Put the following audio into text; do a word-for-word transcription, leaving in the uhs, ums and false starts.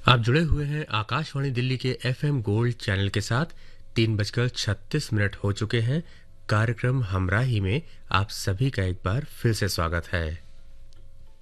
आप जुड़े हुए हैं आकाशवाणी दिल्ली के एफएम गोल्ड चैनल के साथ। तीन बजकर छत्तीस मिनट हो चुके हैं। कार्यक्रम हमराही में आप सभी का एक बार फिर से स्वागत है।